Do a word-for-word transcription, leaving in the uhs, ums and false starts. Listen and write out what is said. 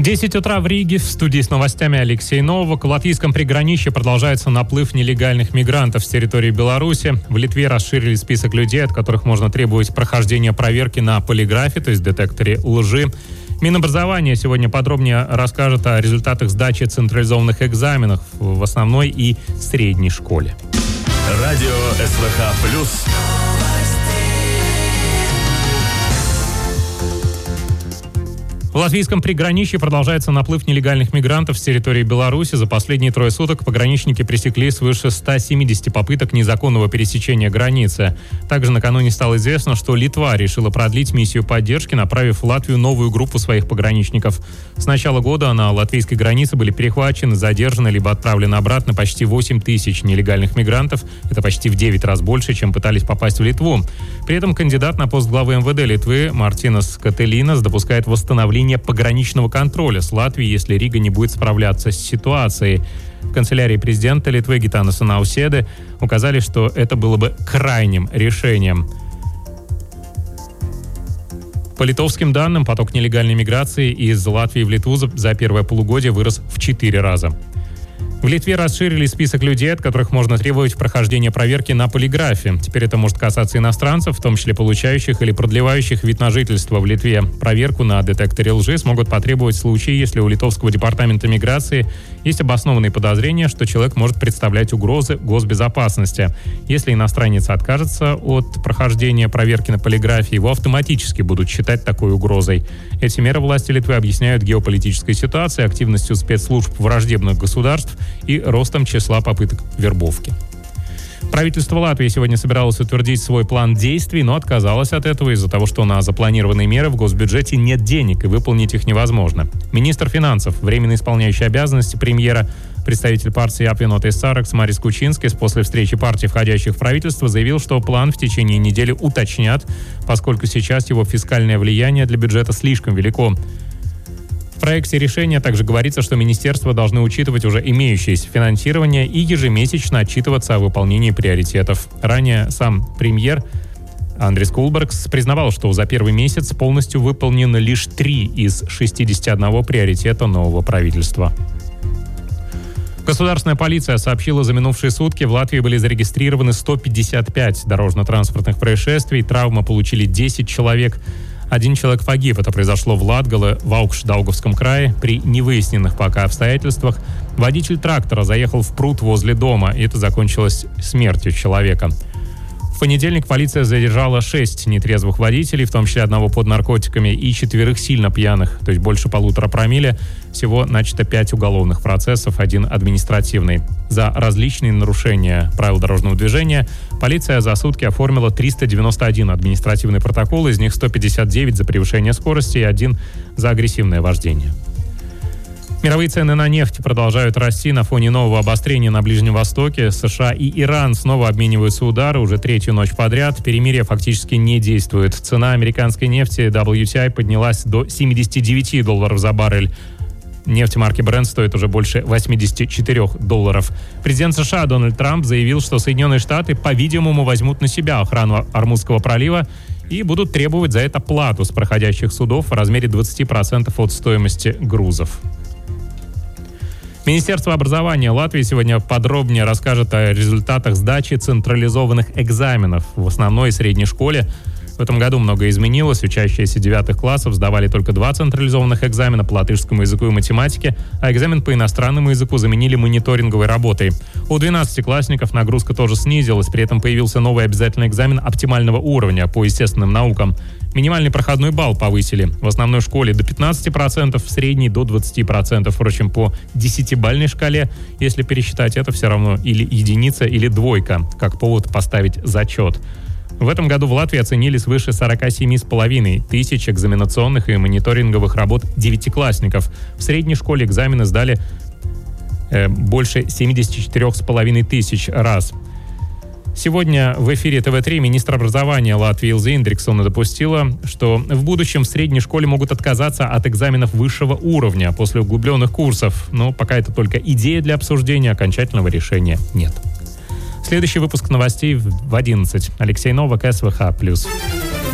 десять утра в Риге. В студии с новостями Алексей Новак. В латвийском приграничье продолжается наплыв нелегальных мигрантов с территории Беларуси. В Литве расширили список людей, от которых можно требовать прохождения проверки на полиграфе, то есть детекторе лжи. Минобразование сегодня подробнее расскажет о результатах сдачи централизованных экзаменов в основной и средней школе. Радио СВХ плюс. В латвийском приграничье продолжается наплыв нелегальных мигрантов с территории Беларуси. За последние трое суток пограничники пресекли свыше ста семидесяти попыток незаконного пересечения границы. Также накануне стало известно, что Литва решила продлить миссию поддержки, направив в Латвию новую группу своих пограничников. С начала года на латвийской границе были перехвачены, задержаны либо отправлены обратно почти восемь тысяч нелегальных мигрантов. Это почти в девять раз больше, чем пытались попасть в Литву. При этом кандидат на пост главы эм вэ дэ Литвы Мартинас Кателинас допускает восстановление пограничного контроля с Латвией, если Рига не будет справляться с ситуацией. В канцелярии президента Литвы Гитанаса Науседы указали, что это было бы крайним решением. По литовским данным, поток нелегальной миграции из Латвии в Литву за первое полугодие вырос в четыре раза. В Литве расширили список людей, от которых можно требовать прохождения проверки на полиграфе. Теперь это может касаться иностранцев, в том числе получающих или продлевающих вид на жительство в Литве. Проверку на детекторе лжи смогут потребовать в случае, если у Литовского департамента миграции есть обоснованные подозрения, что человек может представлять угрозы госбезопасности. Если иностранец откажется от прохождения проверки на полиграфе, его автоматически будут считать такой угрозой. Эти меры власти Литвы объясняют геополитической ситуацией, активностью спецслужб враждебных государств и ростом числа попыток вербовки. Правительство Латвии сегодня собиралось утвердить свой план действий, но отказалось от этого из-за того, что на запланированные меры в госбюджете нет денег и выполнить их невозможно. Министр финансов, временно исполняющий обязанности премьера, представитель партии Apvienotais Saraksts Марис Кучинскис после встречи партий, входящих в правительство, заявил, что план в течение недели уточнят, поскольку сейчас его фискальное влияние для бюджета слишком велико. В проекте решения также говорится, что министерства должны учитывать уже имеющееся финансирование и ежемесячно отчитываться о выполнении приоритетов. Ранее сам премьер Андрис Кулбергс признавал, что за первый месяц полностью выполнено лишь три из шестидесяти одного приоритета нового правительства. Государственная полиция сообщила, за минувшие сутки в Латвии были зарегистрированы сто пятьдесят пять дорожно-транспортных происшествий, травмы получили десять человек. Один человек погиб. Это произошло в Латгале, в Аукш-Даугавском крае. При невыясненных пока обстоятельствах водитель трактора заехал в пруд возле дома, и это закончилось смертью человека. В понедельник полиция задержала шесть нетрезвых водителей, в том числе одного под наркотиками, и четверых сильно пьяных, то есть больше полутора промилле. Всего начато пять уголовных процессов, один административный. За различные нарушения правил дорожного движения полиция за сутки оформила триста девяносто один административный протокол, из них сто пятьдесят девять за превышение скорости и один за агрессивное вождение. Мировые цены на нефть продолжают расти на фоне нового обострения на Ближнем Востоке. США и Иран снова обмениваются удары уже третью ночь подряд. Перемирие фактически не действует. Цена американской нефти дабл ю ти ай поднялась до семидесяти девяти долларов за баррель. Нефть марки Brent стоит уже больше восьмидесяти четырёх долларов. Президент США Дональд Трамп заявил, что Соединенные Штаты, по-видимому, возьмут на себя охрану Ормузского пролива и будут требовать за это плату с проходящих судов в размере двадцати процентов от стоимости грузов. Министерство образования Латвии сегодня подробнее расскажет о результатах сдачи централизованных экзаменов в основной и средней школе. В этом году многое изменилось. Учащиеся девятых классов сдавали только два централизованных экзамена по латышскому языку и математике, а экзамен по иностранному языку заменили мониторинговой работой. У двенадцатиклассников нагрузка тоже снизилась, при этом появился новый обязательный экзамен оптимального уровня по естественным наукам. Минимальный проходной балл повысили. В основной школе до пятнадцати процентов, в средней до двадцати процентов. Впрочем, по десятибалльной шкале, если пересчитать, это все равно или единица, или двойка, как повод поставить зачет. В этом году в Латвии оценили свыше сорока семи с половиной тысяч экзаменационных и мониторинговых работ девятиклассников. В средней школе экзамены сдали э, больше семидесяти четырёх с половиной тысяч раз. Сегодня в эфире тэ вэ три министр образования Латвии Илза Индриксона допустила, что в будущем в средней школе могут отказаться от экзаменов высшего уровня после углубленных курсов. Но пока это только идея для обсуждения, окончательного решения нет. Следующий выпуск новостей в одиннадцать. Алексей Новак, СВХ плюс.